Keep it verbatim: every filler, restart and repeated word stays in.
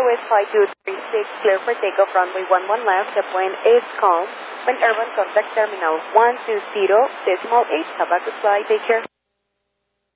Southwest five two three six, clear for takeoff, runway one one left, the plane is calm. When urban contact terminal one two zero decimal eight, have a good flight, take care.